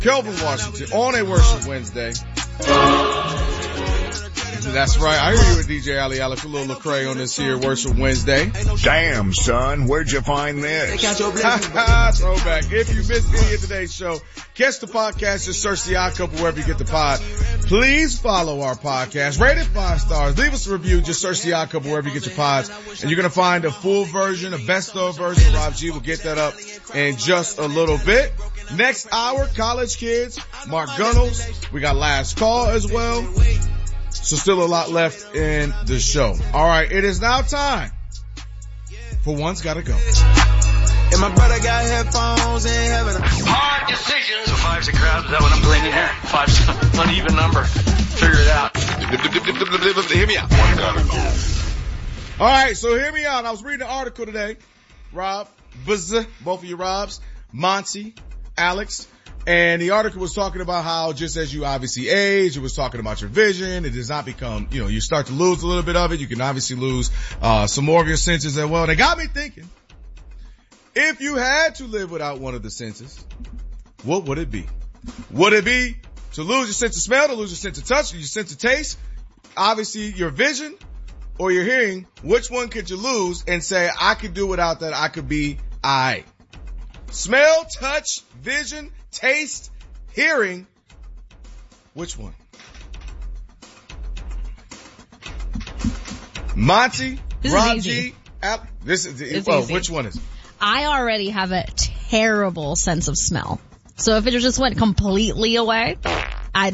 Kelvin Washington on a Worship Wednesday. That's right. I hear you with DJ Ali Alex, a little Lecrae on this here Worship Wednesday. Damn, son, where'd you find this? Throwback. If you missed any of today's show, catch the podcast. Just search The Odd Couple wherever you get the pod. Please follow our podcast. Rate it 5 stars. Leave us a review. Just search The Odd Couple wherever you get your pods. And you're going to find a full version, a best of version. Rob G will get that up in just a little bit. Next hour, college kids, Mark Gunnels. We got Last Call as well. So still a lot left in the show. All right, it is now time for One's Gotta Go. And my brother got headphones in heaven. Hard decisions. So 5's a crowd. Is that what I'm gleaning here? 5's an uneven number. Figure it out. Hear me out. One gotta go. All right, so hear me out. I was reading an article today. Rob, both of you Robs, Monty, Alex. And the article was talking about how just as you obviously age, it was talking about your vision. It does not become, you start to lose a little bit of it. You can obviously lose, some more of your senses as well. And it got me thinking, if you had to live without one of the senses, what would it be? Would it be to lose your sense of smell, to lose your sense of touch, your sense of taste, obviously your vision or your hearing? Which one could you lose and say, I could do without that, I could be I? Smell, touch, vision, taste, hearing, which one? Monty, Rob G, which one is it? I already have a terrible sense of smell. So if it just went completely away, I'd...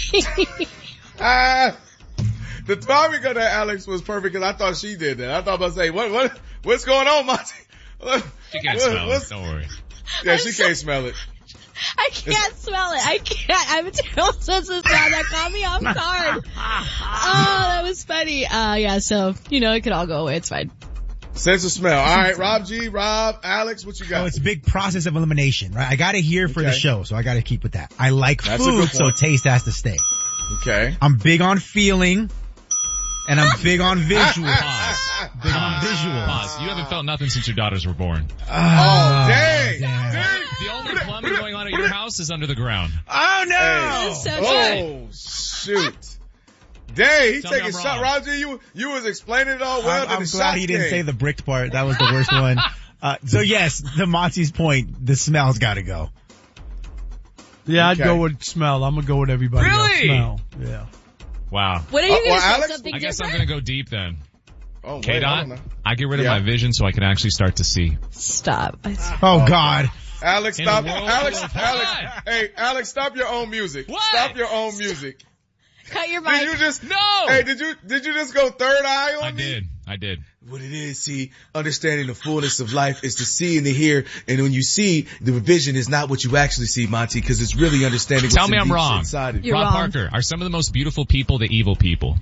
The time we got to Alex was perfect because I thought she did that. I thought about to say, what's going on, Monty? She can't smell it, don't worry. Yeah, she can't smell it. I can't smell it. I can't. I have a terrible sense of smell. That caught me off guard. Oh, that was funny. Yeah, so, it could all go away. It's fine. Sense of smell. All right, Rob G, Rob, Alex, what you got? Oh, it's a big process of elimination, right? I gotta hear for the show, so I gotta keep with that. I like food, so taste has to stay. Okay. I'm big on feeling, and I'm big on visual. Pause. You haven't felt nothing since your daughters were born. Dang. The only plumbing going on at your house is under the ground. Oh no! Hey. So Shoot. Dang, he's taking shot. Roger, you was explaining it all well. I'm glad he didn't say the bricked part. That was the worst one. So yes, to Monty's point, the smell's gotta go. Yeah, I'd go with smell. I'm gonna go with everybody else. Really? Smell. Yeah. Wow. What are you going to say? Alex? Something I guess different? I'm going to go deep then. Oh, K-Dot, I get rid of my vision so I can actually start to see. Stop. Oh God. Alex, In stop. a world Alex, full of Alex. blood. Hey, Alex, stop your own music. What? Stop your own music. Cut your mic. Did you just, No! Hey, did you just go third eye on me? I did. What it is, see, understanding the fullness of life is to see and to hear, and when you see, the vision is not what you actually see, Monty, because it's really understanding Tell what's me I'm wrong. inside of you. You're Rob wrong. Parker, are some of the most beautiful people the evil people?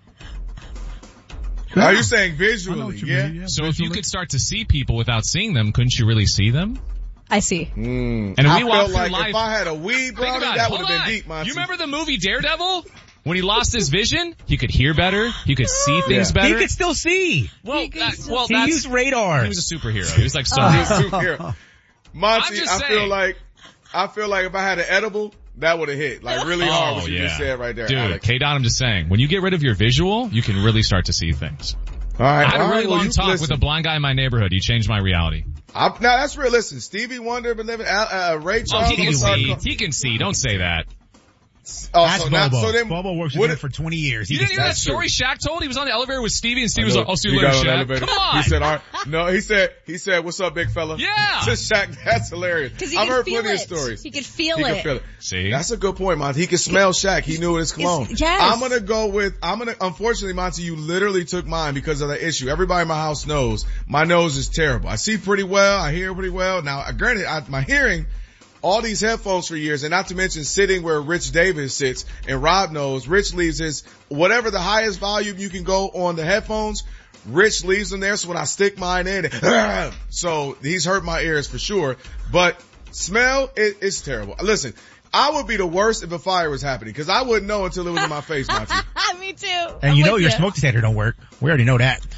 Are you saying I know visually? what you Yeah. mean, So if you visually. could start to see people without seeing them, couldn't you really see them? I see. And if I we walk felt through like life, if I had a weed think brownie, about that it. would have Hold been on. deep, Monty. You remember the movie Daredevil? When he lost his vision, he could hear better, he could see things better. He could still see. Well, He He used radar. He was a superhero. He was like so. Superhero. Monty, I'm just I feel saying. like if I had an edible, that would have hit like really hard what you just said right there, Dude, Alex. K-Dot, I'm just saying, when you get rid of your visual, you can really start to see things. All right, I had a really well, long you talk listen. with a blind guy in my neighborhood. He changed my reality. Now that's real. Listen, Stevie Wonder been living, Ray Charles. He can see. He can see. Don't say that. That's Bobo. So then, Bobo works with him for 20 years. You didn't hear that story Shaq told? He was on the elevator with Stevie, and Stevie was like, "I'll see you later, Shaq." Come on. He said, "All right." No, he said, "What's up, big fella?" Yeah. Just Shaq. That's hilarious. Because he I've could heard feel plenty it. of stories. He could feel He it. can feel it. See? That's a good point, Monty. He could smell Shaq. He knew his cologne. Yes. Unfortunately, Monty, you literally took mine because of the issue. Everybody in my house knows my nose is terrible. I see pretty well. I hear pretty well. Now, granted, my hearing, all these headphones for years, and not to mention sitting where Rich Davis sits, and Rob knows, Rich leaves his, whatever the highest volume you can go on the headphones, Rich leaves them there, so when I stick mine in, so he's hurt my ears for sure, but smell, it's terrible. Listen, I would be the worst if a fire was happening, because I wouldn't know until it was in my face, Monty. Me too. And your smoke detector don't work. We already know that.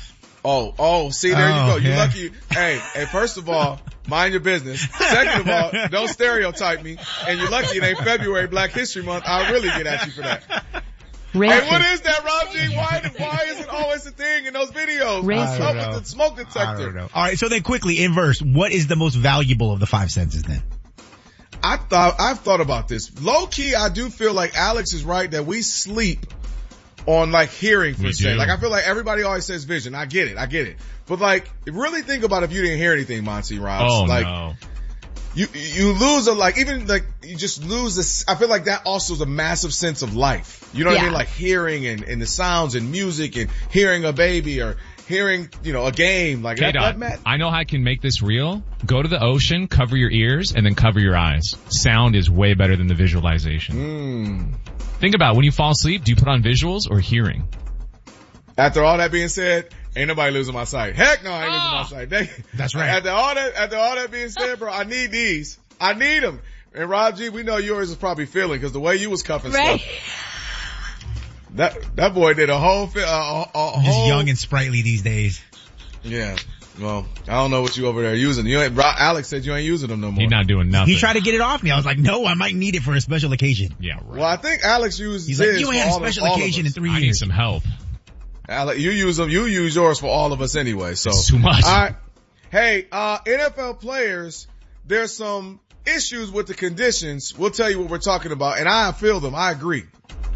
See, there you go. You're yeah. lucky. Hey, first of all, mind your business. Second of all, don't stereotype me. And you're lucky it ain't February, Black History Month. I'll really get at you for that. Racist. Hey, what is that, Rob G? Why is it always a thing in those videos? Racist. What's up with the smoke detector? I don't know. All right, so then quickly, inverse, what is the most valuable of the 5 senses then? I've thought about this. Low key, I do feel like Alex is right that we sleep on like hearing per se. do. Like I feel like everybody always says vision. I get it. But like, really think about if you didn't hear anything, Monty Robs. Oh, like, no. You lose you just lose this. I feel like that also is a massive sense of life. You know what I Yeah. mean? Like hearing and the sounds and music and hearing a baby or hearing, a game. Like K-Dot, I know how I can make this real. Go to the ocean, cover your ears, and then cover your eyes. Sound is way better than the visualization. Think about it. When you fall asleep, do you put on visuals or hearing? After all that being said, ain't nobody losing my sight. Heck no, I ain't losing my sight. That's right. After all that being said, bro, I need these. I need them. And Rob G, we know yours is probably feeling because the way you was cuffing Right? stuff. That boy did a whole Just young and sprightly these days. Yeah. Well, I don't know what you over there using. Alex said you ain't using them no more. He's not doing nothing. He tried to get it off me. I was like, no, I might need it for a special occasion. Yeah, right. Well, I think Alex used He's his like, you for ain't had a all of- special all of occasion in us. 3 I need years. some help. Alex, you use yours for all of us anyway. So It's too much. All right. Hey, NFL players, there's some issues with the conditions. We'll tell you what we're talking about, and I feel them. I agree.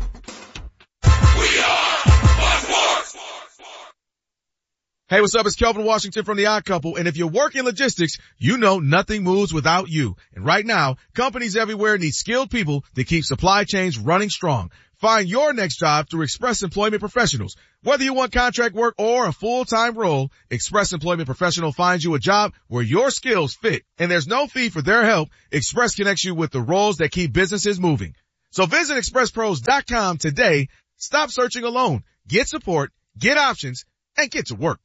Hey, what's up? It's Kelvin Washington from The Odd Couple, and if you work in logistics, you know nothing moves without you. And right now, companies everywhere need skilled people to keep supply chains running strong. Find your next job through Express Employment Professionals. Whether you want contract work or a full-time role, Express Employment Professional finds you a job where your skills fit. And there's no fee for their help. Express connects you with the roles that keep businesses moving. So visit expresspros.com today. Stop searching alone. Get support, get options, and get to work.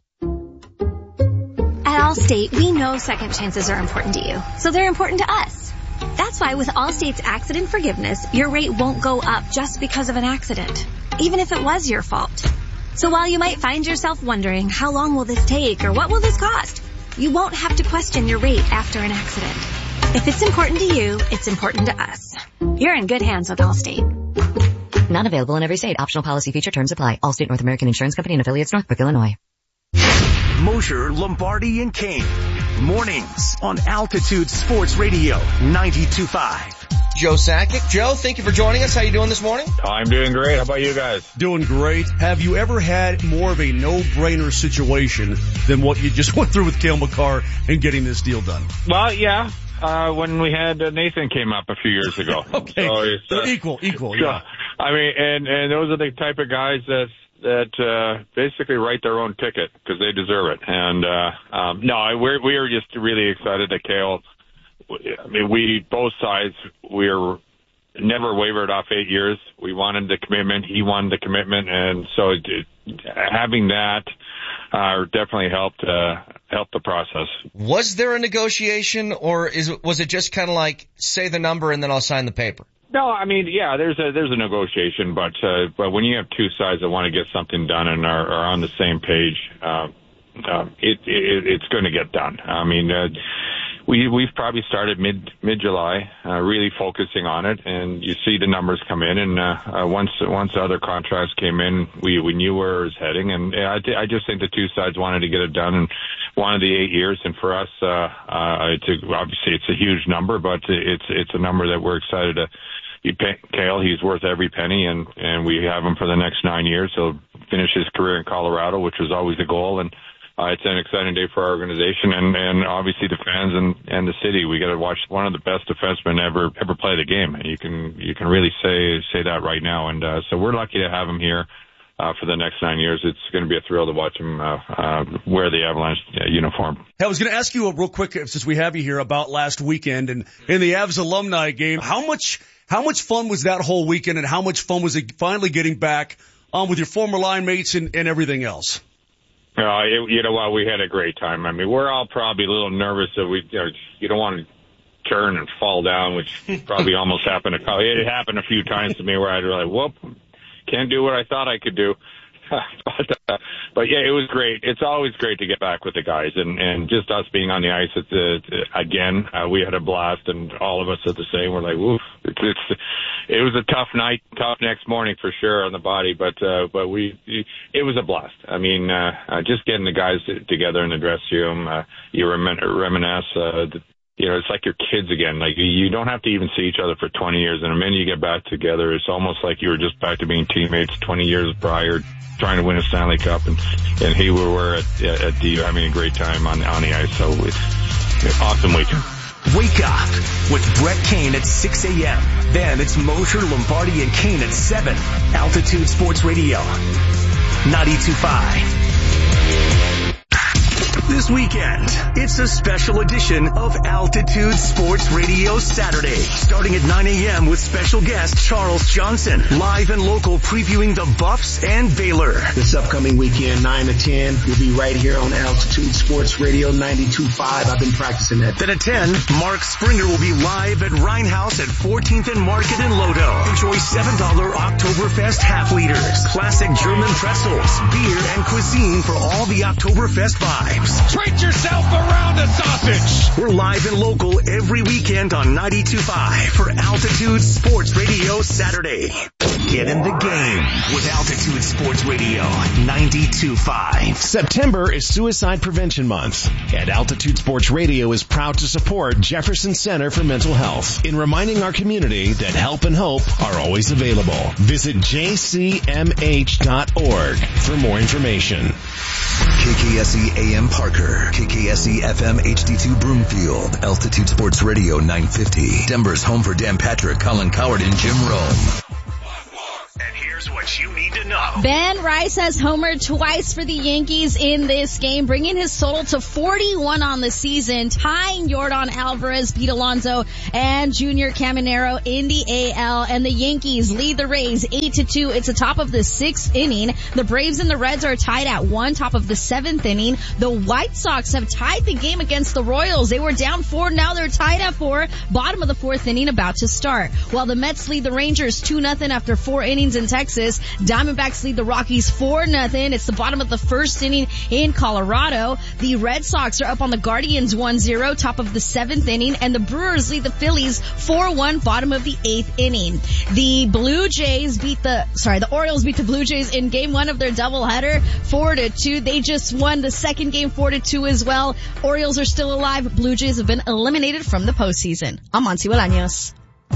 At Allstate, we know second chances are important to you, so they're important to us. That's why with Allstate's accident forgiveness, your rate won't go up just because of an accident, even if it was your fault. So while you might find yourself wondering, how long will this take or what will this cost? You won't have to question your rate after an accident. If it's important to you, it's important to us. You're in good hands with Allstate. Not available in every state. Optional policy feature terms apply. Allstate North American Insurance Company and affiliates, Northbrook, Illinois. Mosher, Lombardi, and Kane. Mornings on Altitude Sports Radio 92.5. Joe Sakic. Joe, thank you for joining us. How you doing this morning? I'm doing great. How about you guys? Doing great. Have you ever had more of a no-brainer situation than what you just went through with Cale Makar and getting this deal done? Well, yeah. When we had Nathan came up a few years ago. Okay. So it's, equal, so, yeah. I mean, and those are the type of guys that basically write their own ticket because they deserve it. And no, we are just really excited that Cale. I mean, we both sides we're never wavered off 8 years. We wanted the commitment. He wanted the commitment, and so having that definitely helped the process. Was there a negotiation, or was it just kind of like say the number and then I'll sign the paper? No, I mean, yeah, there's a negotiation, but when you have two sides that want to get something done and are on the same page, it's going to get done. I mean, we've probably started mid-July, really focusing on it, and you see the numbers come in, and once the other contracts came in, we knew where it was heading, and I just think the two sides wanted to get it done and wanted the 8 years, and for us, obviously it's a huge number, but it's a number that we're excited to. Cale, he's worth every penny, and we have him for the next 9 years. He'll finish his career in Colorado, which was always the goal, and it's an exciting day for our organization and obviously the fans and the city. We got to watch one of the best defensemen ever play the game. And you can really say that right now. And so we're lucky to have him here for the next 9 years. It's going to be a thrill to watch him wear the Avalanche uniform. Hey, I was going to ask you real quick, since we have you here, about last weekend and in the Avs alumni game. How much fun was that whole weekend, and how much fun was it finally getting back with your former line mates and everything else? You know what? We had a great time. I mean, we're all probably a little nervous that you don't want to turn and fall down, which probably almost happened. It happened a few times to me where I'd be like, whoop, can't do what I thought I could do. But yeah, it was great. It's always great to get back with the guys, and just us being on the ice again. We had a blast, and all of us are the same. We're like, woof. It was a tough night, tough next morning for sure on the body, but it was a blast. I mean, just getting the guys together in the dressing room, you reminisce. It's like your kids again. Like, you don't have to even see each other for 20 years, and the minute you get back together, it's almost like you were just back to being teammates 20 years prior, trying to win a Stanley Cup, and here we were at the having a great time on the ice. So it's awesome weekend. Wake up with Brett Kane at 6 a.m. Then it's Mosher, Lombardi, and Kane at 7. Altitude Sports Radio, 92.5. This weekend, it's a special edition of Altitude Sports Radio Saturday, starting at 9 a.m. with special guest Charles Johnson, live and local previewing the Buffs and Baylor. This upcoming weekend, 9 to 10, we'll be right here on Altitude Sports Radio 92.5. I've been practicing that. Then at 10, Mark Springer will be live at Rhine House at 14th and Market in Lodo. Enjoy $7 Oktoberfest half liters, classic German pretzels, beer, and cuisine for all the Oktoberfest vibes. Treat yourself around a sausage. We're live and local every weekend on 92.5 for Altitude Sports Radio Saturday. Get in the game with Altitude Sports Radio 92.5. September is Suicide Prevention Month, and Altitude Sports Radio is proud to support Jefferson Center for Mental Health in reminding our community that help and hope are always available. Visit jcmh.org for more information. KKSE AM Parker, KKSE FM HD2 Broomfield, Altitude Sports Radio 950. Denver's home for Dan Patrick, Colin Coward, and Jim Rome. And here's what you need to know. Ben Rice has homered twice for the Yankees in this game, bringing his total to 41 on the season, tying Yordan Alvarez, Pete Alonso, and Junior Caminero in the AL. And the Yankees lead the Rays 8-2. It's the top of the 6th inning. The Braves and the Reds are tied at 1, top of the 7th inning. The White Sox have tied the game against the Royals. They were down 4, now they're tied at 4, bottom of the 4th inning about to start. While the Mets lead the Rangers 2-0 after 4 innings in Texas. Diamondbacks lead the Rockies 4-0. It's the bottom of the 1st inning in Colorado. The Red Sox are up on the Guardians 1-0, top of the 7th inning, and the Brewers lead the Phillies 4-1, bottom of the 8th inning. The Orioles beat the Blue Jays in game 1 of their doubleheader 4-2. They just won the second game 4-2 as well. Orioles are still alive. Blue Jays have been eliminated from the postseason. I'm Monty Bolaños.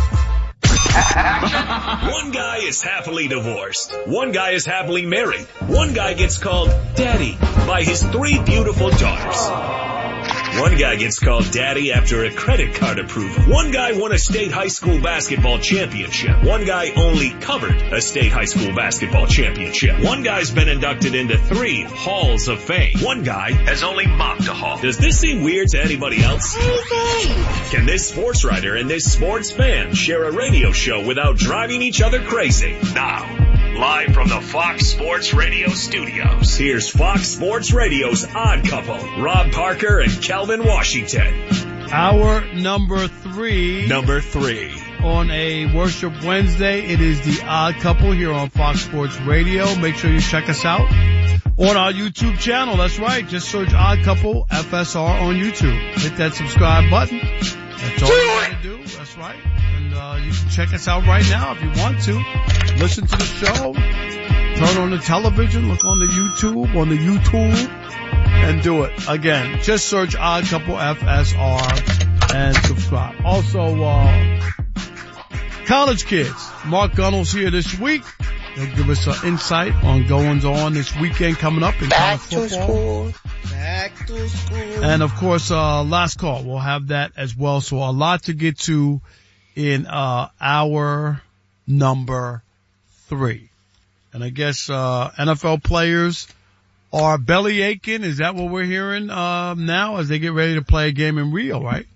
One guy is happily divorced. One guy is happily married. One guy gets called Daddy by his 3 beautiful daughters. One guy gets called Daddy after a credit card approval. One guy won a state high school basketball championship. One guy only covered a state high school basketball championship. One guy's been inducted into 3 halls of fame. One guy has only mopped a hall. Does this seem weird to anybody else? Can this sports writer and this sports fan share a radio show without driving each other crazy? Now, live from the Fox Sports Radio studios, here's Fox Sports Radio's Odd Couple, Rob Parker and Kelvin Washington. Hour number 3. On a Worship Wednesday, it is the Odd Couple here on Fox Sports Radio. Make sure you check us out on our YouTube channel. That's right. Just search Odd Couple FSR on YouTube. Hit that subscribe button. That's all you got to do. That's right. And you can check us out right now if you want to. Listen to the show. Turn on the television. Look on the YouTube, and do it. Again, just search Odd Couple FSR and subscribe. Also, college kids. Mark Gunnell's here this week. He'll give us an insight on goings on this weekend coming up in college football. Back to school. And of course, last call. We'll have that as well. So a lot to get to in hour number 3. And I guess NFL players are belly aching. Is that what we're hearing now as they get ready to play a game in Rio, right?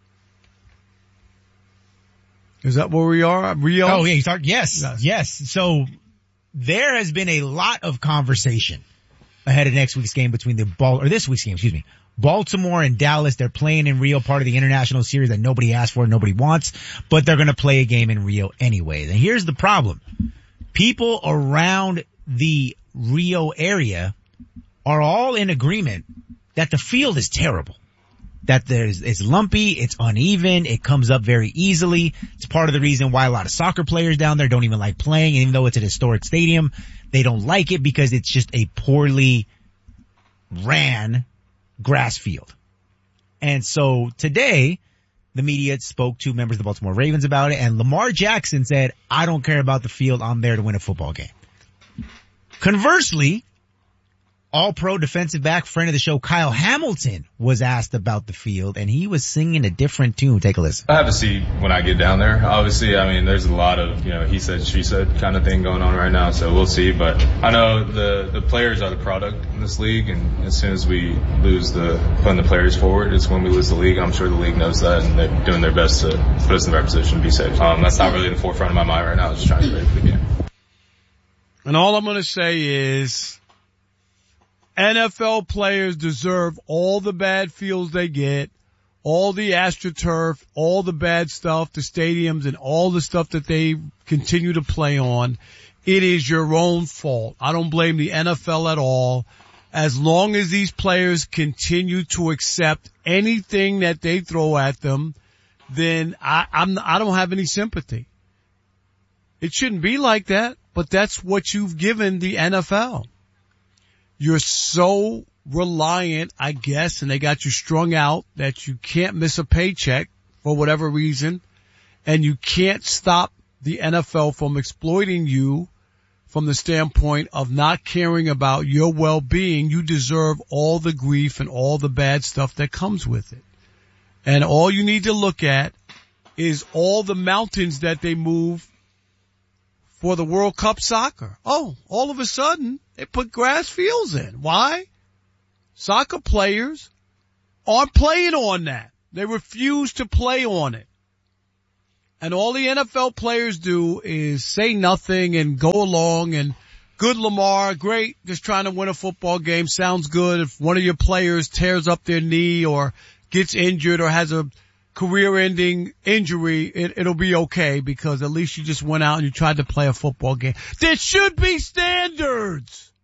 Is that where we are? Rio? Oh, yeah. Yes. So there has been a lot of conversation ahead of next week's game between this week's game, Baltimore and Dallas. They're playing in Rio, part of the international series that nobody asked for, nobody wants, but they're going to play a game in Rio anyway. And here's the problem. People around the Rio area are all in agreement that the field is terrible. That it's lumpy, it's uneven, it comes up very easily. It's part of the reason why a lot of soccer players down there don't even like playing, even though it's an historic stadium. They don't like it because it's just a poorly ran grass field. And so today, the media spoke to members of the Baltimore Ravens about it, and Lamar Jackson said, I don't care about the field, I'm there to win a football game. Conversely, All-Pro defensive back, friend of the show, Kyle Hamilton, was asked about the field, and he was singing a different tune. Take a listen. I have to see when I get down there. Obviously, I mean, there's a lot of, he said, she said kind of thing going on right now, so we'll see. But I know the players are the product in this league, and as soon as we lose putting the players forward, it's when we lose the league. I'm sure the league knows that, and they're doing their best to put us in the right position to be safe. That's not really the forefront of my mind right now. I'm just trying to get ready for the game. And all I'm going to say is, NFL players deserve all the bad fields they get, all the AstroTurf, all the bad stuff, the stadiums, and all the stuff that they continue to play on. It is your own fault. I don't blame the NFL at all. As long as these players continue to accept anything that they throw at them, then I don't have any sympathy. It shouldn't be like that, but that's what you've given the NFL. You're so reliant, I guess, and they got you strung out that you can't miss a paycheck for whatever reason, and you can't stop the NFL from exploiting you from the standpoint of not caring about your well-being. You deserve all the grief and all the bad stuff that comes with it. And all you need to look at is all the mountains that they move for the World Cup soccer. Oh, all of a sudden, they put grass fields in. Why? Soccer players aren't playing on that. They refuse to play on it. And all the NFL players do is say nothing and go along and good Lamar, great, just trying to win a football game. Sounds good. If one of your players tears up their knee or gets injured or has a career-ending injury, it'll be okay because at least you just went out and you tried to play a football game. There should be standards.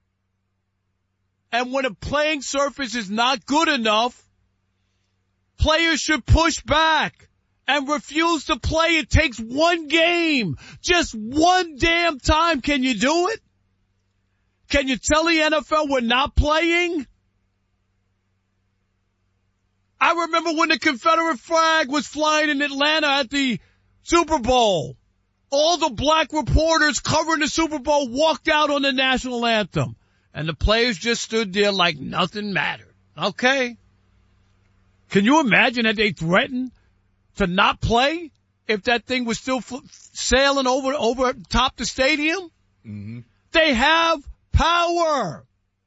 And when a playing surface is not good enough, players should push back and refuse to play. It takes one game, just one damn time. Can you do it? Can you tell the NFL we're not playing? I remember when the Confederate flag was flying in Atlanta at the Super Bowl. All the black reporters covering the Super Bowl walked out on the national anthem. And the players just stood there like nothing mattered. Okay. Can you imagine that they threatened to not play if that thing was still sailing over top the stadium? Mm-hmm. They have power.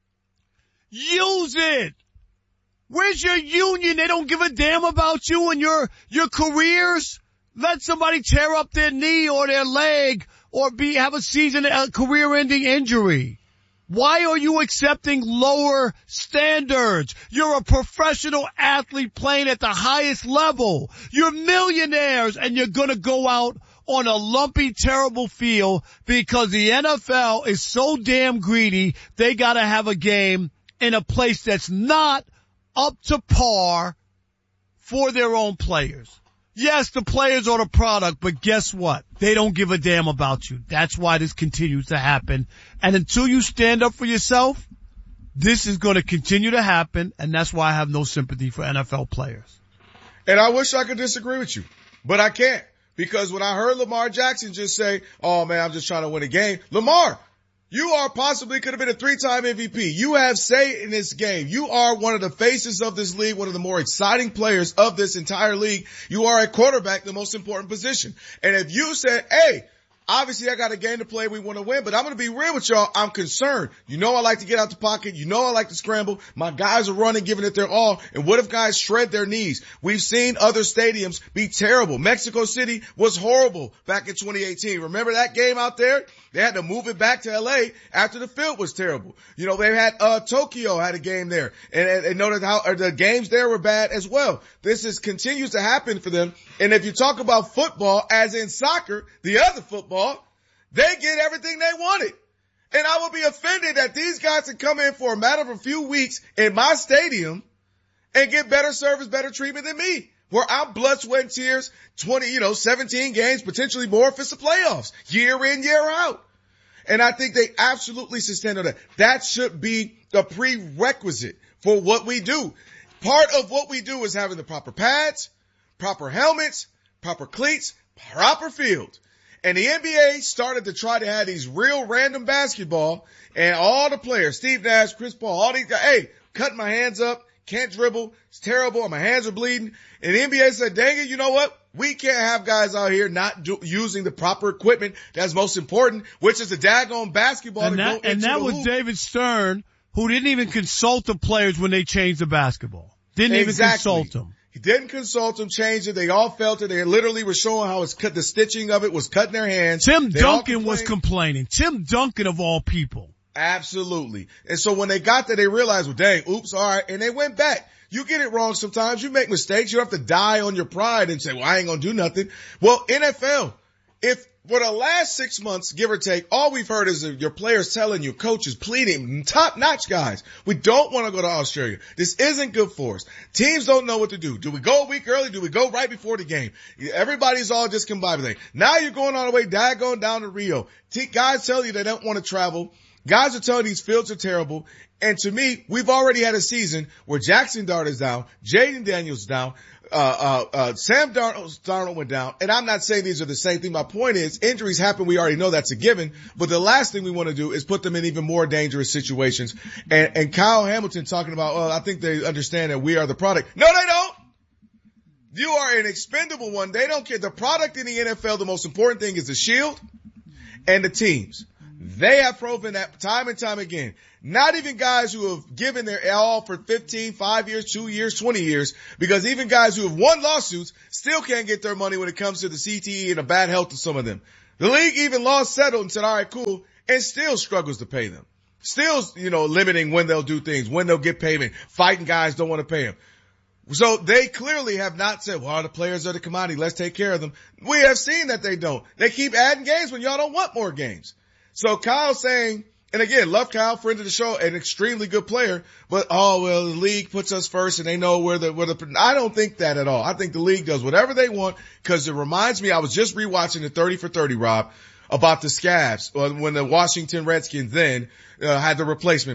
Use it. Where's your union? They don't give a damn about you and your careers. Let somebody tear up their knee or their leg or have a career-ending injury. Why are you accepting lower standards? You're a professional athlete playing at the highest level. You're millionaires and you're gonna go out on a lumpy, terrible field because the NFL is so damn greedy they gotta have a game in a place that's not up to par for their own players. Yes, the players are the product, but guess what? They don't give a damn about you. That's why this continues to happen. And until you stand up for yourself, this is going to continue to happen, and that's why I have no sympathy for NFL players. And I wish I could disagree with you, but I can't. Because when I heard Lamar Jackson just say, oh man, I'm just trying to win a game. Lamar, you are possibly could have been a 3-time MVP. You have say in this game. You are one of the faces of this league, one of the more exciting players of this entire league. You are a quarterback, the most important position. And if you said, hey, obviously I got a game to play, we want to win, but I'm going to be real with y'all. I'm concerned. You know I like to get out the pocket. You know I like to scramble. My guys are running, giving it their all. And what if guys shred their knees? We've seen other stadiums be terrible. Mexico City was horrible back in 2018. Remember that game out there? They had to move it back to LA after the field was terrible. You know, they had, Tokyo had a game there and noted how the games there were bad as well. This continues to happen for them. And if you talk about football, as in soccer, the other football, they get everything they wanted. And I would be offended that these guys can come in for a matter of a few weeks in my stadium and get better service, better treatment than me. Where I'm blood, sweat, and tears, 17 games, potentially more if it's the playoffs, year in, year out. And I think they absolutely should stand on that. That should be a prerequisite for what we do. Part of what we do is having the proper pads, proper helmets, proper cleats, proper field. And the NBA started to try to have these real random basketball, and all the players, Steve Nash, Chris Paul, all these guys, hey, cutting my hands up, can't dribble, it's terrible, my hands are bleeding. And the NBA said, dang it, you know what? We can't have guys out here not using the proper equipment that's most important, which is the daggone basketball. And that was David Stern, who didn't even consult the players when they changed the basketball. Didn't even consult them. He didn't consult them, changed it. They all felt it. They literally were showing how the stitching of it was cutting their hands. Tim Duncan was complaining. Tim Duncan of all people. Absolutely. And so when they got there, they realized, well, dang, oops, all right. And they went back. You get it wrong sometimes. You make mistakes. You don't have to die on your pride and say, well, I ain't going to do nothing. Well, NFL, if for the last 6 months, give or take, all we've heard is your players telling you, coaches pleading, top-notch guys, we don't want to go to Australia. This isn't good for us. Teams don't know what to do. Do we go a week early? Do we go right before the game? Everybody's all discombobulated. Now you're going all the way daggone down to Rio. Guys tell you they don't want to travel. Guys are telling these fields are terrible. And to me, we've already had a season where Jackson Dart is down, Jaden Daniels is down, Sam Darnold went down. And I'm not saying these are the same thing. My point is injuries happen. We already know that's a given. But the last thing we want to do is put them in even more dangerous situations. And Kyle Hamilton talking about, well, I think they understand that we are the product. No, they don't. You are an expendable one. They don't care. The product in the NFL, the most important thing is the shield and the teams. They have proven that time and time again. Not even guys who have given their all for 15, 5 years, 2 years, 20 years, because even guys who have won lawsuits still can't get their money when it comes to the CTE and the bad health of some of them. The league even lost, settled, and said, all right, cool, and still struggles to pay them. Still, limiting when they'll do things, when they'll get payment, fighting guys don't want to pay them. So they clearly have not said, well, the players are the commodity, let's take care of them. We have seen that they don't. They keep adding games when y'all don't want more games. So Kyle saying, and again, love Kyle, friend of the show, an extremely good player, but the league puts us first and they know where the, I don't think that at all. I think the league does whatever they want because it reminds me, I was just rewatching the 30 for 30, Rob, about the Scavs when the Washington Redskins then had the replacement